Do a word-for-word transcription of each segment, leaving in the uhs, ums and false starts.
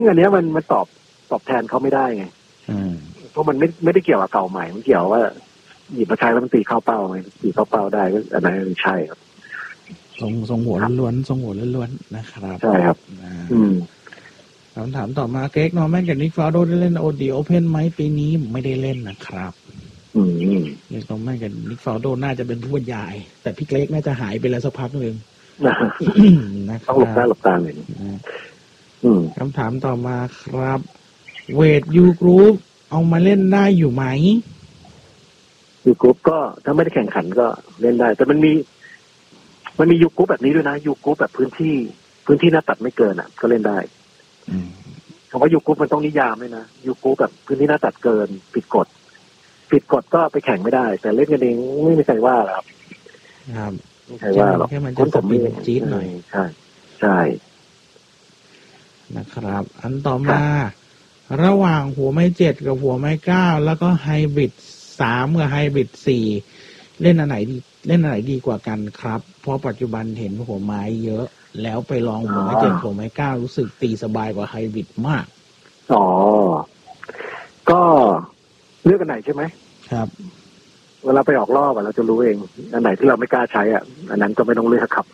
อันนี้มันมันตอบตอบแทนเขาไม่ได้ไงเพราะมันไม่ไม่ได้เกี่ยวกับเก่าใหม่มันเกี่ยวว่าหยิบมาใช้แล้วมันตีเข้าเป้าไหมตีเข้าเป้าได้ก็อันนั้นใช่ครับทรงทรงหัวล้วนทรงหัวล้วนนะครับใช่ครับอืมคำถามต่อมาเก๊กนอร์แมนกับนิกฟาวโดได้เล่นโอดีโอเพนไหมปีนี้ไม่ได้เล่นนะครับอืมเก๊กนอร์แมนกับนิกฟาวโดน่าจะเป็นผู้บรรยายแต่พี่เก๊กน่าจะหายไปแล้วสักพักนึงต้องหลบตาหลบตาหน่อยคำถามต่อมาครับเวทยูกรุ๊ปเอามาเล่นได้อยู่ไหมยูกรุ๊ปก็ถ้าไม่ได้แข่งขันก็เล่นได้แต่มันมีมันมียูกรุ๊ปแบบนี้ด้วยนะยูกรุ๊ปแบบพื้นที่พื้นที่หน้าตัดไม่เกินอ่ะก็เล่นได้คำว่ายูกรุ๊ปมันต้องนิยามด้วยนะยูกรุ๊ปแบบพื้นที่หน้าตัดเกินผิดกฎผิดกฎก็ไปแข่งไม่ได้แต่เล่นกันเองไม่มีใครว่าหรอกครับไม่ใครว่าหรอกคนผมมีจี๊ดหน่อยใช่ใช่นะครับอันต่อมาระหว่างหัวไม้เจ็ดกับหัวไม้เก้าแล้วก็ไฮบริดสามกับไฮบริดสี่เล่นอันไหนดีเล่นอันไหนดีกว่ากันครับเพราะปัจจุบันเห็นหัวไม้เยอะแล้วไปลองหัวไม้เจ็ดหัวไม้เก้ารู้สึกตีสบายกว่าไฮบริดมากอ๋อก็เลือกอันไหนใช่ไหมครับเวลาไปออกรอบเราจะรู้เองอันไหนที่เราไม่กล้าใช้อ่ะอันนั้นก็ไม่ต้องเลือกครับ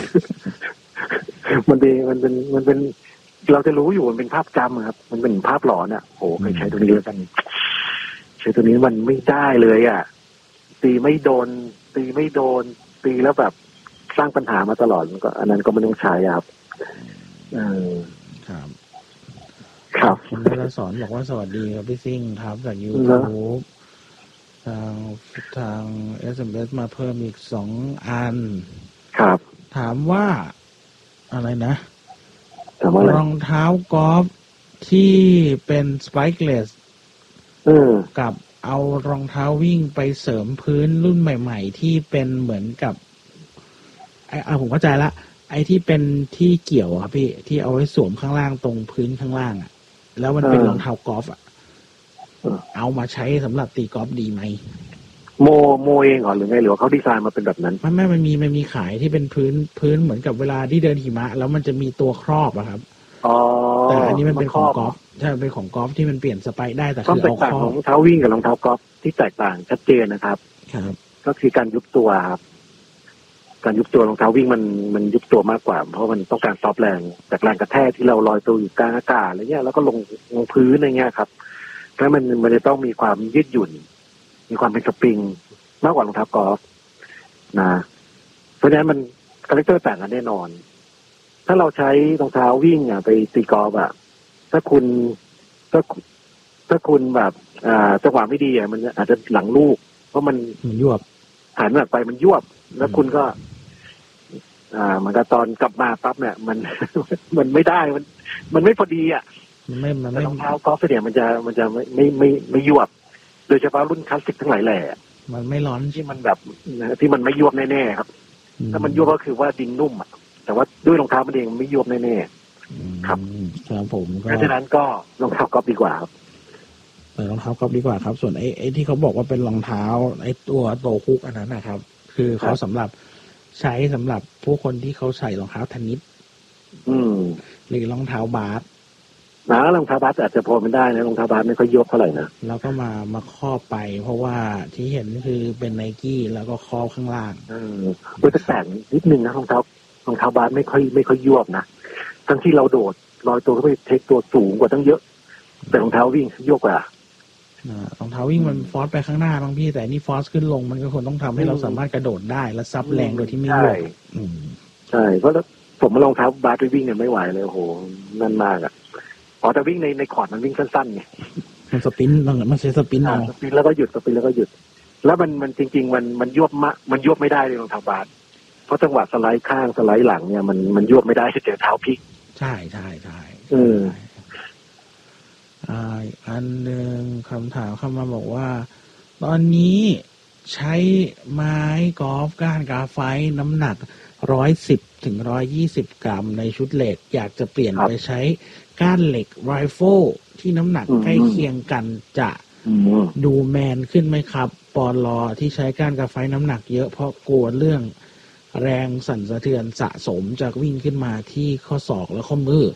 มันเป็นมันเป็นมันเป็นเราจะรู้อยู่มันเป็นภาพจำครับมันเป็นภาพหลอนอ่ะโอ้เคยใช้ตัวนี้แล้วกันใช้ตัวนี้มันไม่ได้เลยอ่ะตีไม่โดนตีไม่โดนตีแล้วแบบสร้างปัญหามาตลอดมันก็อันนั้นก็ไม่ต้องใช้ครับเออครับครับคุณนรสอนบอกว่าสวัสดีครับพี่ซิ่งครับจาก YouTube ทางทาง เอส เอ็ม เอส มาเพิ่มอีกสองอันครับถามว่าอะไรนะรองเท้ากอล์ฟที่เป็นสไปค์เลสกับเอารองเท้าวิ่งไปเสริมพื้นรุ่นใหม่ๆที่เป็นเหมือนกับไอ้ผมเข้าใจละไอ้ที่เป็นที่เกี่ยวครับพี่ที่เอาไว้สวมข้างล่างตรงพื้นข้างล่างอ่ะแล้วมันเป็นรองเท้ากอล์ฟอ่ะเอามาใช้สำหรับตีกอล์ฟดีไหมโมโมเองเหรอหรือไงหรือว่าเขาดีไซน์มาเป็นแบบนั้นไม่ไม่มันมีมันมีขายที่เป็นพื้นพื้นเหมือนกับเวลาที่เดินหิมะแล้วมันจะมีตัวครอบอะครับแต่อันนี้มันเป็นของกอล์ฟใช่เป็นของกอล์ฟที่มันเปลี่ยนสไปค์ได้แต่คือเอาครอบรองเท้าวิ่งกับรองเท้ากอล์ฟที่แตกต่างชัดเจนนะครับครับก็คือการยุบตัวครับการยุบตัวรองเท้าวิ่งมันมันยุบตัวมากกว่าเพราะมันต้องการซอฟต์แรงจากแรงกระแทกที่เราลอยตัวอยู่กลางอากาศอะไรเงี้ยแล้วก็ลงลงพื้นอะไรเงี้ยครับถ้ามันมันจะต้องมีความยืดหยุ่นมีความเป็นสปริงมากกว่ารองเท้ากอล์ฟนะเพราะฉะนั้นมันคาแรคเตอร์ต่างกันแน่นอนถ้าเราใช้รองเท้าวิ่งอ่ะไปตีกอล์ฟอ่ะถ้าคุณถ้าถ้าคุณแบบอ่าจังหวะไม่ดีอ่ะมันอาจจะหลังลูกเพราะมันมันยวบหันแบบไปมันยวบแล้วคุณก็อ่ามันก็ตอนกลับมาปั๊บเนี่ยมันมันไม่ได้มันมันไม่พอดีอ่ะมันไม่มันไม่รองเท้ากอล์ฟเนี่ยมันจะมันจะไม่ไม่ไม่ไม่ยวบโดยเฉพาะรุ่นคลาสสิกทั้งหลายแหล่มันไม่ร้อนที่มันแบบที่มันไม่ยวบแน่ๆครับถ้ามันยวบก็คือว่าดินนุ่มอ่ะแต่ว่าด้วยรองเท้ามันเองไม่ยวบแน่ๆครับครับผมเพราะฉะนั้นก็รองเท้ากอล์ฟดีกว่าครับแต่รองเท้ากอล์ฟดีกว่าครับส่วนไอ้ไอ้ที่เขาบอกว่าเป็นรองเท้าไอ้ตัวโตคุกอันนั้นนะครับคือเขาสำหรับใช้สำหรับผู้คนที่เขาใส่รองเท้าเทนนิสอืมหรือรองเท้าบาสนะรองเท้าบาสอาจจะพอมันได้นะรองเท้าบาสไม่ค่อยยกเท่าไหร่นะแล้วก็มามาครอบไปเพราะว่าที่เห็นคือเป็นไนกี้แล้วก็ครอบข้างล่างเออตัวจะแต่งนิดนึงนะรองเท้ารองเท้าบาสไม่ค่อยไม่ค่อยยวบนะทั้งที่เราโดดลอยตัวเข้าไปเทคตัวสูงกว่าตั้งเยอะแต่รองเท้าวิ่งโยกกว่ารองเท้าวิ่งมันฟอสไปข้างหน้าบางพี่แต่นี่ฟอสขึ้นลงมันก็ควรต้องทำให้เราสามารถกระโดดได้และซับแรงโดยที่ไม่ยวบใช่เพราะผมมารองเท้าบาสไปวิ่งเนี่ยไม่ไหวเลยโอ้โหนั่นมากอ่ะอ๋อแต่วิ่งในในคอร์ดมันวิ่งสั้นๆไงมันสปินมันใช้สปินเอาสปินแล้วก็หยุดสปินแล้วก็หยุดแล้วมันมันจริงๆมันมันยวบมะมันยวบไม่ได้เลยรองเท้าบาสเพราะจังหวะสไลด์ข้างสไลด์หลังเนี่ยมันมันยวบไม่ได้เจอเท้าพลิกใช่ใช่ใช่เอออ่าอันหนึ่งคำถามเข้ามาบอกว่าตอนนี้ใช้ไม้กอล์ฟก้านกาไฟน้ำหนักร้อยสิบถึงร้อยยี่สิบกรัมในชุดเหล็กอยากจะเปลี่ยนไปใช้ก้านเหล็กไรเฟิลที่น้ำหนักใกล้เคียงกันจะดูแมนขึ้นไหมครับปอลอที่ใช้ก้านกาไฟน้ำหนักเยอะเพราะกลัวเรื่องแรงสั่นสะเทือนสะสมจากวิ่งขึ้นมาที่ข้อศอกและข้อมือแ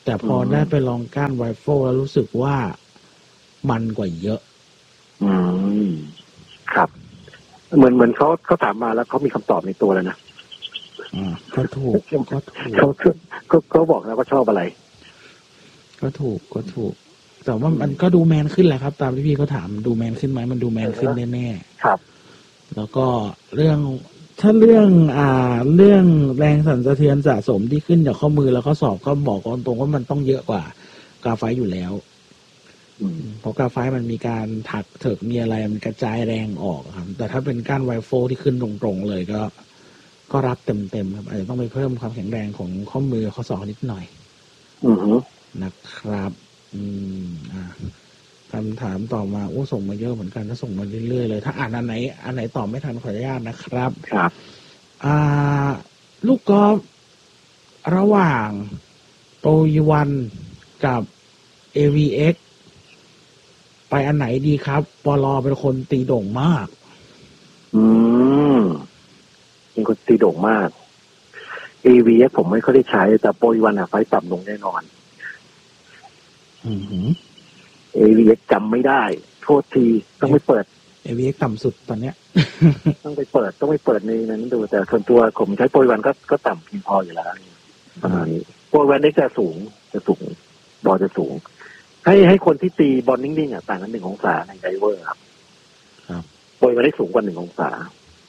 แต่พอได้ไปลองก้านไรเฟิลแล้วรู้สึกว่ามันกว่าเยอะอืมครับเหมือนเหมือนเขาเขาถามมาแล้วเขามีคำตอบในตัวแล้วนะอ่าก็ถูกก็ถูกเขาเขาเขาบอกแล้วว่าชอบอะไรก็ถูกก็ถูกแต่ว่ามันก็ดูแมนขึ้นแหละครับตามที่พี่เขาถามดูแมนขึ้นไหมมันดูแมนขึ้นแน่ๆครับแล้วก็เรื่องถ้าเรื่องอ่าเรื่องแรงสั่นสะเทือนสะสมที่ขึ้นจากข้อมือแล้วก็สอบก็บอกตรงๆว่ามันต้องเยอะกว่ากราไฟต์อยู่แล้วเพราะกราไฟต์มันมีการถักเถิกมีอะไรมันกระจายแรงออกครับแต่ถ้าเป็นก้านไวโฟที่ขึ้นตรงๆเลยก็ก็รับเต็มๆครับอาจจะต้องไปเพิ่มความแข็งแรงของข้อมือข้อศอกนิดหน่อยอือฮึนะครับอืมอ่าคำถามต่อมาโอ้ส่งมาเยอะเหมือนกันถ้าส่งมาเรื่อยๆเลยถ้าอ่านอันไหนอันไหนตอบไม่ทันขออนุญาตนะครับครับอ่าลูกกอล์ฟระหว่างโปรยวันกับ เอ วี เอ็กซ์ ไปอันไหนดีครับปลอเป็นคนตีโด่งมากอืมเป็นคนตีโด่งมาก เอ วี เอ็กซ์ ผมไม่ค่อยได้ใช้แต่โปรยวันอะไฟต่ำลงแน่นอนอือหือเอ วี เอ็กซ์ จำไม่ได้โทษทีต้องไปเปิดเอ วี เอ็กซ์ ต่ำสุดตอนเนี้ยต้องไปเปิดต้องไปเปิดในนั้นดูแต่ส่วนตัวผมใช้โปรยวันก็ก็ต่ำเพียงพออยู่แล้วประมาณนี้โปรยวันได้จะสูงจะสูงบอลจะสูงให้ให้คนที่ตีบอลนิ่งๆอ่ะต่างกันหนึ่งองศาในไดเวอร์ครับครับโปรยวันได้สูงกว่าหนึ่งองศา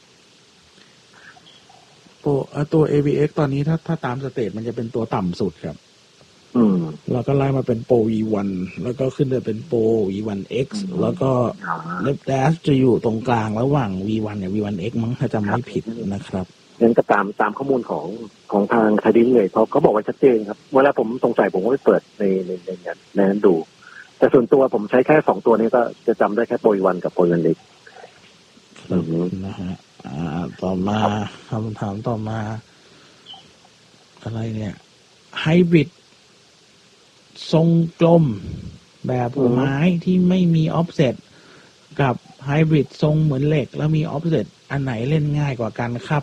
โปรตัว เอ วี เอ็กซ์ ตอนนี้ถ้าถ้าตามสเตจมันจะเป็นตัวต่ำสุดครับอืมแล้วก็ไล่มาเป็นโปร วี วัน แล้วก็ขึ้นไปเป็นโปร วี วัน เอ็กซ์ แล้วก็เล็บแดชจะอยู่ตรงกลางระหว่าง วี วัน เนี่ย วี วัน เอ็กซ์ มั้งถ้าจำไม่ผิดนะครับงั้นก็ตามตามข้อมูลของของทางคดีเลยเพราะเขาบอกว่าชัดเจนครับเวลาผมสงสัยผมก็ไปเปิดในในในในนั้นดูแต่ส่วนตัวผมใช้แค่สองตัวนี้ก็จะจำได้แค่โปร วี วัน กับโปร วี วัน เอ็กซ์นะฮะอ่าต่อมาคำถามต่อมาอะไรเนี่ยไฮบริดทรงกลมแบบหัวไม้ที่ไม่มีออฟเซ็ตกับไฮบริดทรงเหมือนเหล็กแล้วมีออฟเซ็ตอันไหนเล่นง่ายกว่ากันครับ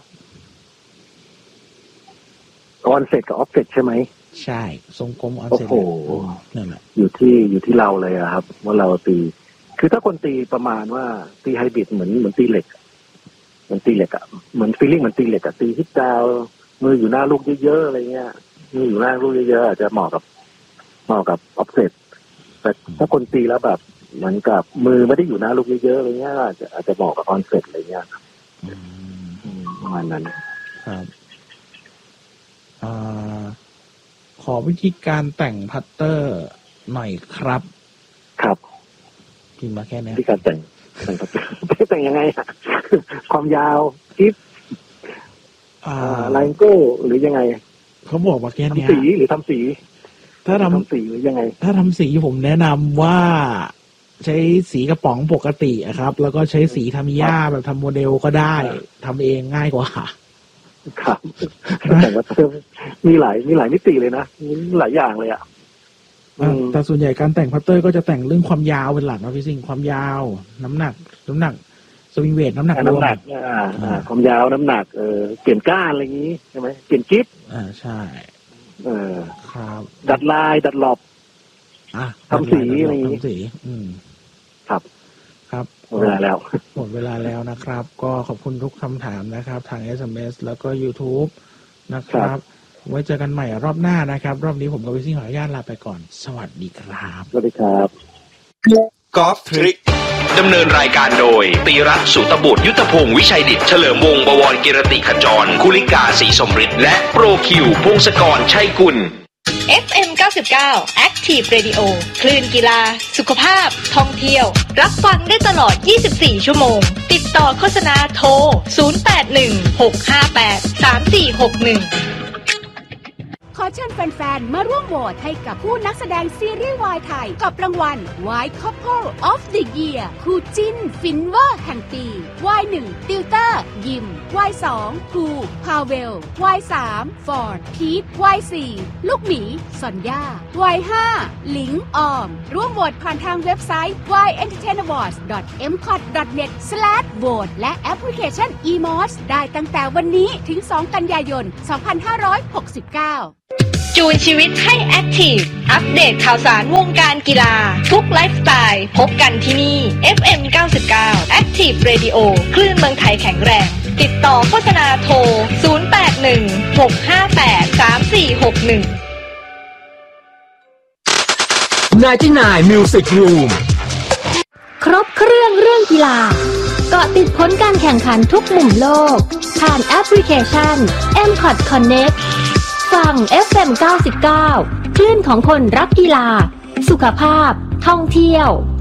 ออนเซ็ตกับออฟเซ็ตใช่ไหมใช่ทรงกลมออนเซ็ตโอ้โหนั่นแหละอยู่ที่อยู่ที่เราเลยอะครับว่าเราตีคือถ้าคนตีประมาณว่าตีไฮบริดเหมือนเหมือนตีเหล็กเหมือนตีเหล็กอะเหมือนฟีลลิ่งเหมือนตีเหล็กอะตีฮิตดาวมืออยู่หน้าลูกเยอะๆอะไรเงี้ยมืออยู่หน้าลูกเยอะๆอาจจะเหมาะกับเหมาะกับออฟเซ็ตแต่ถ้าคนตีแล้วแบบเหมือนกับมือไม่ได้อยู่หน้าลูกเยอะๆอะไรเงี้ยอาจจะอาจจะเหมาะกับออนเซ็ตอะไรเงี้ยครับประมาณนั้นครับอ่าขอวิธีการแต่งพัตเตอร์หน่อยครับครับพิมพ์มาแค่นี้วิธีการแต่งแต่งพัตเตอร์แต่งยังไงอะความยาวกิฟอ่าไลน์โก้หรือยังไงเขาบอกมาแค่นี้ทำสีหรือทำสีถ้าทำสีหรือยังไงถ้าทำสีผมแนะนำว่าใช้สีกระป๋องปกติครับแล้วก็ใช้สีทามิยาแบบทำโมเดลก็ได้ทำเองง่ายกว่าครับแต่ว่ามีหลายมีหลายมิติเลยนะมีหลายอย่างเลยอ่ะแต่ส่วนใหญ่การแต่งพัตเตอร์ก็จะแต่งเรื่องความยาวเป็นหลักนะพี่สิงความยาวน้ำหนักน้ำหนักสวิงเวทน้ำหนักรวมความยาวน้ำหนักเออเปลี่ยนก้านอะไรอย่างนี้ใช่ไหมเปลี่ยนจิ๊บอ่าใช่เออครับดัดลายดัดหลบอ่ะทำสีอะไรอย่างนี้ทำสีอืมครับครับหมดเวลาแล้วหมดเวลาแล้วนะครับก็ขอบคุณทุกคำถามนะครับทาง เอส เอ็ม เอส แล้วก็ YouTube นะครับไว้เจอกันใหม่รอบหน้านะครับรอบนี้ผมกับพี่ซิ่งขออนุญาตลาไปก่อนสวัสดีครับสวัสดีครับกอล์ฟทริคดำเนินรายการโดยตีรัตน์สุตบุตรยุทธพงศ์วิชัยดิษฐ์เฉลิมวงศ์บวรกิรติขจรคุลิกาศรีสมฤทธิ์และโปรคิวพงศกรชัยกุลเอฟ เอ็ม เก้าสิบเก้า Active Radio คลื่นกีฬาสุขภาพท่องเที่ยวรับฟังได้ตลอดยี่สิบสี่ชั่วโมงติดต่อโฆษณาโทรศูนย์ แปด หนึ่ง หก ห้า แปด สาม สี่ หก หนึ่งขอเชิญแฟนๆมาร่วมโหวตให้กับผู้นักแสดงซีรีส์วายไทยกับรางวัล Y Couple of the Year คู่จิ้นฟินเวอร์แห่งปี วาย หนึ่ง ติวเตอร์ยิม วาย สอง ภูพาเวล วาย สาม ฟอร์ดพีท วาย สี่ ลูกหมีซอนย่า วาย ห้า หลิงออมร่วมโหวตผ่านทางเว็บไซต์ วาย เอ็นเตอร์เทน อวอร์ดส์ ดอท เอ็ม คอท ดอท เน็ต สแลช โหวต และแอปพลิเคชัน อี มอส ได้ตั้งแต่วันนี้ถึง สอง กันยายน สองพันห้าร้อยหกสิบเก้าจูนชีวิตให้แอคทีฟอัปเดตข่าวสารวงการกีฬาทุกไลฟ์สไตล์พบกันที่นี่ เอฟ เอ็ม เก้าสิบเก้า Active Radio คลื่นเมืองไทยแข็งแรงติดต่อโฆษณาโทรศูนย์ แปด หนึ่ง หก ห้า แปด สาม สี่ หก หนึ่งไนน์ตี้ไนน์ Music Room ครบเครื่องเรื่องกีฬาเกาะติดผลการแข่งขันทุกมุมโลกผ่านแอปพลิเคชัน เอ็ม คอท Connect ฟัง เอฟ เอ็ม เก้าสิบเก้า คลื่นของคนรักกีฬาสุขภาพท่องเที่ยว